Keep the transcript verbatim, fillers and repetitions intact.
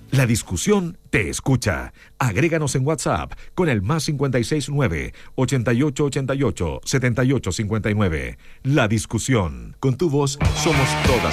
La discusión te escucha. Agréganos en WhatsApp con el más cinco seis nueve, ocho ocho ocho ocho, siete ocho cinco nueve. La discusión. Con tu voz somos todas